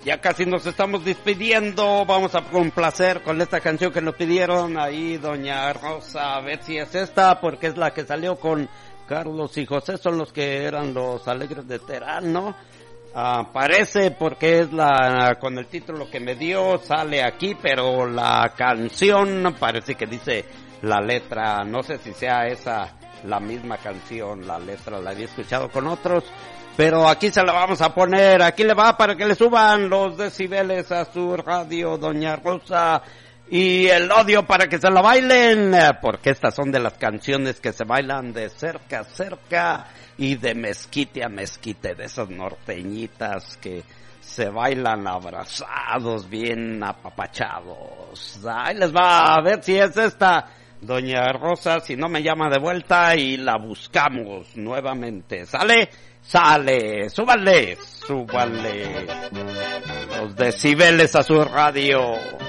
Ya casi nos estamos despidiendo, vamos a complacer con esta canción que nos pidieron ahí doña Rosa, a ver si es esta, porque es la que salió con Carlos y José, son los que eran los Alegres de Terán, ¿no? Parece, porque es con el título que me dio, sale aquí, pero la canción parece que dice la letra, no sé si sea esa la misma canción, la letra la había escuchado con otros, pero aquí se la vamos a poner, aquí le va para que le suban los decibeles a su radio, doña Rosa, y el odio para que se la bailen, porque estas son de las canciones que se bailan de cerca a cerca y de mezquite a mezquite, de esas norteñitas que se bailan abrazados, bien apapachados. Ahí les va, a ver si es esta doña Rosa, si no me llama de vuelta y la buscamos nuevamente. ¿Sale? Sale, súbanle los decibeles a su radio.